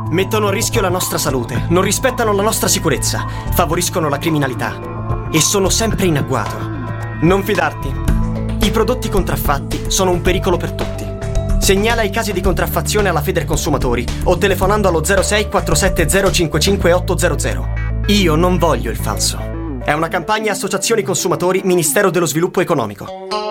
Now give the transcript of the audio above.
Mettono a rischio la nostra salute, non rispettano la nostra sicurezza, favoriscono la criminalità e sono sempre in agguato. Non fidarti. I prodotti contraffatti sono un pericolo per tutti. Segnala i casi di contraffazione alla Federconsumatori o telefonando allo 06 470 55 800. Io non voglio il falso. È una campagna Associazioni Consumatori, Ministero dello Sviluppo Economico.